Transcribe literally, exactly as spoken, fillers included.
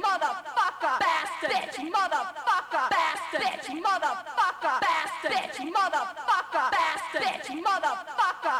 motherfucker, bastard, bitch, motherfucker, bastard, bitch, motherfucker, bastard, bitch, motherfucker, bastard, bitch, motherfucker.